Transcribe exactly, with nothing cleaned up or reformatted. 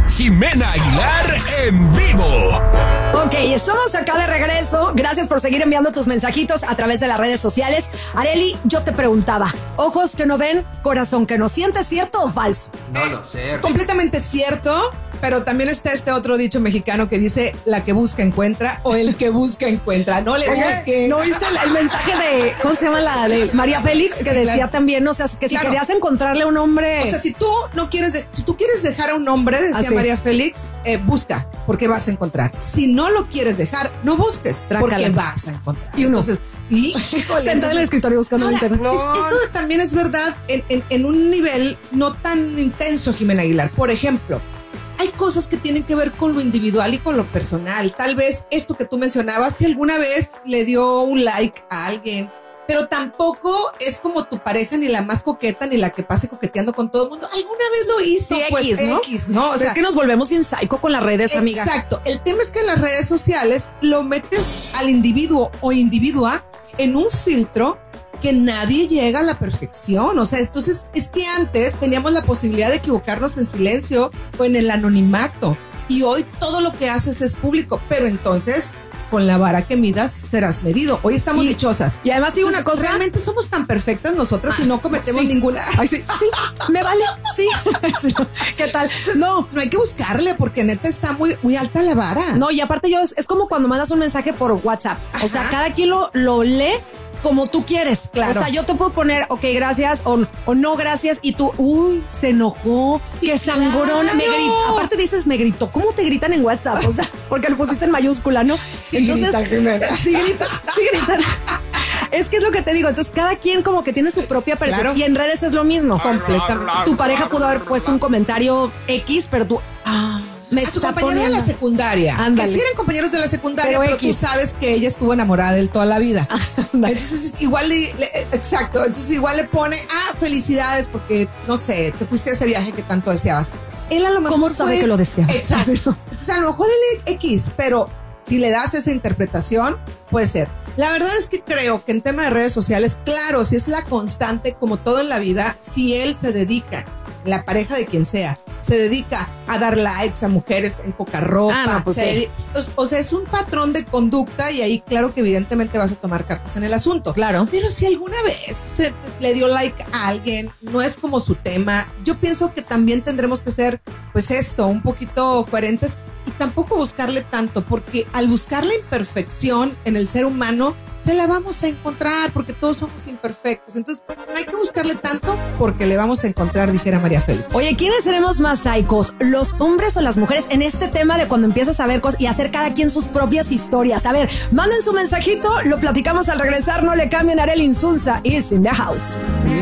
Jimena Aguilar en vivo. Ok, estamos acá de regreso. Gracias por seguir enviando tus mensajitos a través de las redes sociales. Arely, yo te preguntaba, ojos que no ven, corazón que no siente, ¿cierto o falso? No lo sé. Completamente cierto, pero también está este otro dicho mexicano que dice la que busca encuentra o el que busca encuentra. No le busquen. ¿No viste el, el mensaje de, ¿cómo se llama la de María Félix? Que Sí, decía claro. también, o sea, que si Claro. querías encontrarle un hombre... O sea, si tú no quieres, de- si tú quieres dejar a un hombre, decía Ah, sí. María Félix, eh, busca, porque vas a encontrar. Si no lo quieres dejar, no busques, Trácala. porque vas a encontrar. Y uno. Entonces, y, sentada en el escritorio buscando en Ahora, internet. es- eso también es verdad en, en- en un nivel no tan intenso, Jimena Aguilar. Por ejemplo, hay cosas que tienen que ver con lo individual y con lo personal. Tal vez esto que tú mencionabas, si alguna vez le dio un like a alguien, pero tampoco es como tu pareja ni la más coqueta ni la que pase coqueteando con todo el mundo. Alguna vez lo hizo, Sí, pues X, ¿no? X, ¿no? O Pero sea, es que nos volvemos bien psycho con las redes, amiga. exacto. El tema es que en las redes sociales lo metes al individuo o individua en un filtro que nadie llega a la perfección. O sea, entonces es que antes teníamos la posibilidad de equivocarnos en silencio o en el anonimato. Y hoy todo lo que haces es público. Pero entonces, con la vara que midas, serás medido. Hoy estamos Y- dichosas. Y además digo una Entonces, cosa... realmente somos tan perfectas nosotras y no cometemos sí. ninguna. Ay, sí, sí, me vale, sí. Sí, ¿qué tal? Entonces, No, no hay que buscarle porque neta está muy, muy alta la vara. no, y aparte yo, es, es como cuando mandas un mensaje por WhatsApp. O sea, Ajá. cada quien lo, lo lee como tú quieres. Claro. O sea, yo te puedo poner, ok, gracias, o, o no, gracias, y tú, uy, se enojó, qué sangrón, me claro. gritó. Aparte dices, me gritó. ¿Cómo te gritan en WhatsApp? O sea, porque lo pusiste en mayúscula, ¿no? Sí gritan, Jimena. sí gritan, sí gritan. Es que es lo que te digo. Entonces, cada quien como que tiene su propia percepción. Claro. Y en redes es lo mismo. Completamente. Tu pareja pudo haber puesto un comentario X, pero tú, ah, me A su está compañera poniendo. de la secundaria. Ándale. Que sí eran compañeros de la secundaria, Pero pero, tú X. sabes que ella estuvo enamorada de él toda la vida. Ándale. Entonces, igual le, le- exacto. Entonces, igual le pone, ah, felicidades porque, no sé, te fuiste a ese viaje que tanto deseabas. Él a lo mejor ¿Cómo sabe fue- que lo deseaba? Exacto. Es eso. Entonces, a lo mejor él X, pero si le das esa interpretación, puede ser. La verdad es que creo que en tema de redes sociales, claro, si es la constante, como todo en la vida, si él se dedica, la pareja de quien sea, se dedica a dar likes a mujeres en poca ropa. Ah, no, pues se sí. dedi- o, o sea, es un patrón de conducta y ahí claro que evidentemente vas a tomar cartas en el asunto. Claro. Pero si alguna vez se le dio like a alguien, no es como su tema, yo pienso que también tendremos que ser, pues esto, un poquito coherentes y tampoco buscarle tanto, porque al buscar la imperfección en el ser humano, se la vamos a encontrar porque todos somos imperfectos. Entonces, no hay que buscarle tanto porque le vamos a encontrar, dijera María Félix. Oye, ¿quiénes seremos más psicos? ¿Los hombres o las mujeres? En este tema de cuando empiezas a ver cosas y hacer cada quien sus propias historias. A ver, manden su mensajito, lo platicamos al regresar, no le cambien. Arely Insunza is in the house.